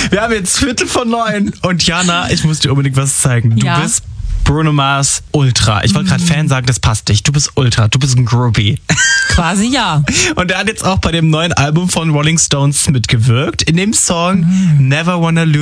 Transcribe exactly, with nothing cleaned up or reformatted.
Wir haben jetzt Viertel von neun und Jana, ich muss dir unbedingt was zeigen. Du Ja. bist Bruno Mars Ultra. Ich wollte gerade Fan sagen, das passt nicht. Du bist Ultra, du bist ein Groupie. Quasi ja. Und er hat jetzt auch bei dem neuen Album von Rolling Stones mitgewirkt. In dem Song Never Wanna Lose